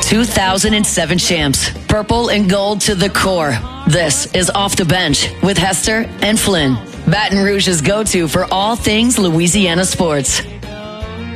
2007 champs, purple and gold to the core. This is Off the Bench with Hester and Flynn, Baton Rouge's go-to for all things Louisiana sports.